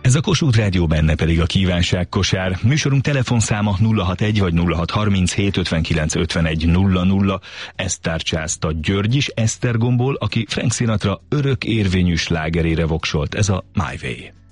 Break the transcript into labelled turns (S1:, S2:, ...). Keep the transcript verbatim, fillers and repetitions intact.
S1: Ez a Kossuth Rádió, benne pedig a kívánság kosár. Műsorunk telefonszáma nulla hatvanegy vagy nulla hatszázharminchét ötvenkilenc ötvenegy nulla nulla. Ezt tárcsázta György is Esztergomból, aki Frank Sinatra örök érvényű slágerére voksolt. Ez a My Way.